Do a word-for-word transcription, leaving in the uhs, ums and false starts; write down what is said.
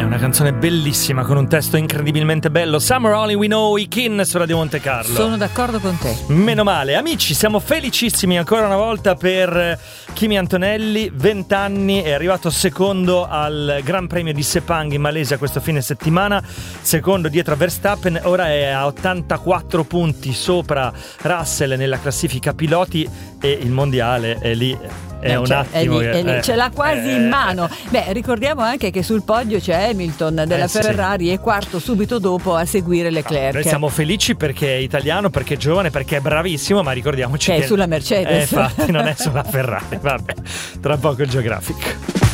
una canzone bellissima con un testo incredibilmente bello. Summer Only We Know, i Kin su Radio Monte Carlo. Sono d'accordo con te. Meno male. Amici, siamo felicissimi ancora una volta per Kimi Antonelli, venti anni, è arrivato secondo al Gran Premio di Sepang in Malesia questo fine settimana, secondo dietro a Verstappen, ora è a ottantaquattro punti sopra Russell nella classifica piloti e il mondiale è lì. È Beh, un cioè, attimo è lì, che, è lì, eh, ce l'ha quasi eh, in mano. Beh, ricordiamo anche che sul podio c'è Hamilton della Eh, sì. Ferrari e quarto subito dopo a seguire Leclerc. Noi siamo felici perché è italiano, perché è giovane, perché è bravissimo, ma ricordiamoci che che è sulla Mercedes. Eh, infatti non è sulla Ferrari. Vabbè, tra poco il Geographic.